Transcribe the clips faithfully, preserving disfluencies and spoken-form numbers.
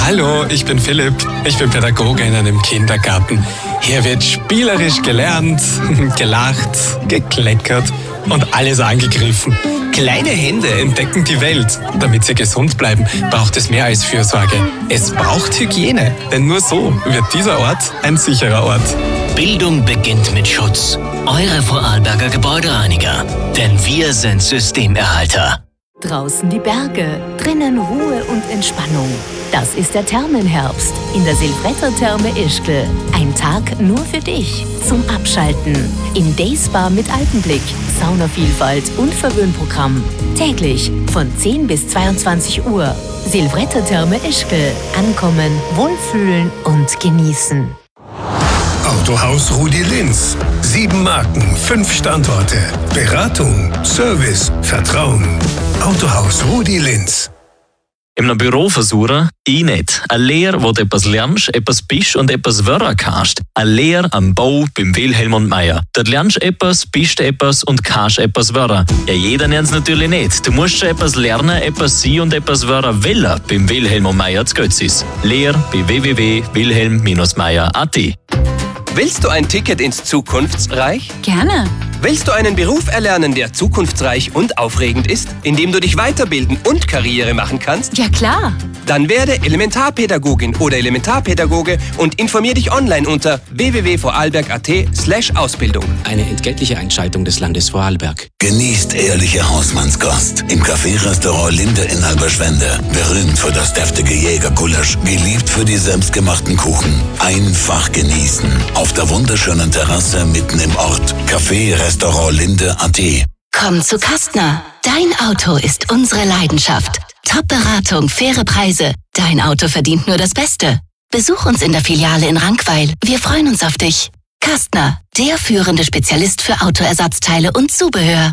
Hallo, ich bin Philipp. Ich bin Pädagoge in einem Kindergarten. Hier wird spielerisch gelernt, gelacht, gekleckert und alles angegriffen. Kleine Hände entdecken die Welt. Damit sie gesund bleiben, braucht es mehr als Fürsorge. Es braucht Hygiene, denn nur so wird dieser Ort ein sicherer Ort. Bildung beginnt mit Schutz. Eure Vorarlberger Gebäudereiniger. Denn wir sind Systemerhalter. Draußen die Berge, drinnen Ruhe und Entspannung. Das ist der Thermenherbst in der Silvretta-Therme Ischgl. Ein Tag nur für dich zum Abschalten. Im Dayspa mit Alpenblick, Saunavielfalt und Verwöhnprogramm. Täglich von zehn bis zweiundzwanzig Uhr. Silvretta-Therme Ischgl. Ankommen, wohlfühlen und genießen. Autohaus Rudi Linz. Sieben Marken, fünf Standorte. Beratung, Service, Vertrauen. Autohaus Rudi Linz. Im Büro versuchen, ich nicht. Eine Lehre, wo du etwas lernst, etwas bist und etwas werden kannst. Eine Lehre am Bau beim Wilhelm und Meier. Dort lernst du etwas, bist etwas und kannst etwas werden. Ja, jeder lernt es natürlich nicht. Du musst schon etwas lernen, etwas sein und etwas werden wollen beim Wilhelm und Meier zu Götzis. Lehre bei w w w punkt wilhelm Bindestrich meier punkt a t. Willst du ein Ticket ins Zukunftsreich? Gerne. Willst du einen Beruf erlernen, der zukunftsreich und aufregend ist, in dem du dich weiterbilden und Karriere machen kannst? Ja klar. Dann werde Elementarpädagogin oder Elementarpädagoge und informier dich online unter w w w punkt vorarlberg punkt a t slash Ausbildung. Eine entgeltliche Einschaltung des Landes Vorarlberg. Genießt ehrliche Hausmannskost im Café-Restaurant Linde in Halberschwende. Berühmt für das deftige Jägergulasch, geliebt für die selbstgemachten Kuchen. Einfach genießen. Auf der wunderschönen Terrasse mitten im Ort. Café Restaurant Linde punkt a t. Komm zu Kastner. Dein Auto ist unsere Leidenschaft. Top-Beratung, faire Preise. Dein Auto verdient nur das Beste. Besuch uns in der Filiale in Rankweil. Wir freuen uns auf dich. Kastner, der führende Spezialist für Autoersatzteile und Zubehör.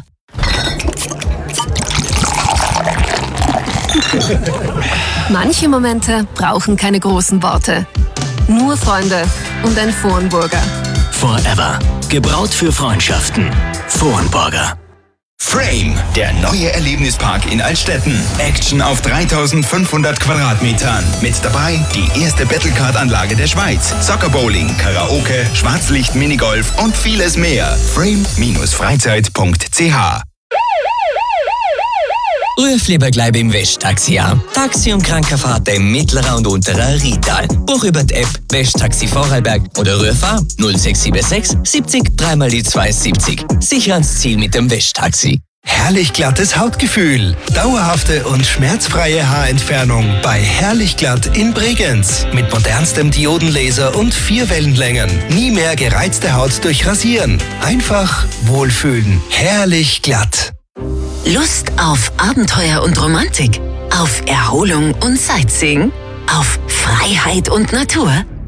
Manche Momente brauchen keine großen Worte. Nur Freunde und ein Vornburger. Forever. Gebraut für Freundschaften. Vornburger. Frame, der neue Erlebnispark in Altstetten. Action auf dreitausendfünfhundert Quadratmetern. Mit dabei die erste Battlecard-Anlage der Schweiz. Soccer-Bowling, Karaoke, Schwarzlicht, Minigolf und vieles mehr. frame Freizeit punkt c h. Ruf lieber gleich beim Westtaxi an. Taxi- und Krankenfahrten im mittleren und unteren Rheintal. Buch über die App Westtaxi Vorarlberg oder ruf an null sechs sieben sechs siebzig drei mal die zwei siebzig. Sicher ans Ziel mit dem Westtaxi. Herrlich glattes Hautgefühl. Dauerhafte und schmerzfreie Haarentfernung bei Herrlich Glatt in Bregenz. Mit modernstem Diodenlaser und vier Wellenlängen. Nie mehr gereizte Haut durch Rasieren. Einfach wohlfühlen. Herrlich Glatt. Lust auf Abenteuer und Romantik? Auf Erholung und Sightseeing? Auf Freiheit und Natur?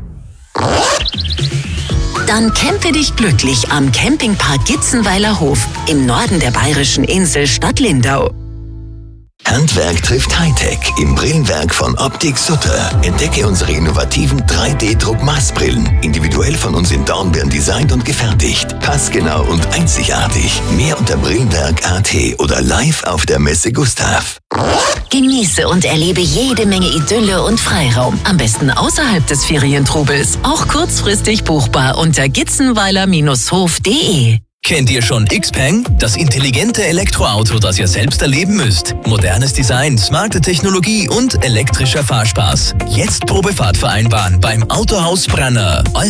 Dann campe dich glücklich am Campingpark Gitzenweiler Hof im Norden der bayerischen Insel Stadt Lindau. Handwerk trifft Hightech im Brillenwerk von Optik Sutter. Entdecke unsere innovativen drei D Druck-Maßbrillen. Individuell von uns in Dornbirn designt und gefertigt. Passgenau und einzigartig. Mehr unter brillenwerk punkt a t oder live auf der Messe Gustav. Genieße und erlebe jede Menge Idylle und Freiraum. Am besten außerhalb des Ferientrubels. Auch kurzfristig buchbar unter gitzenweiler Bindestrich hof punkt de. Kennt ihr schon Xpeng? Das intelligente Elektroauto, das ihr selbst erleben müsst. Modernes Design, smarte Technologie und elektrischer Fahrspaß. Jetzt Probefahrt vereinbaren beim Autohaus Branner.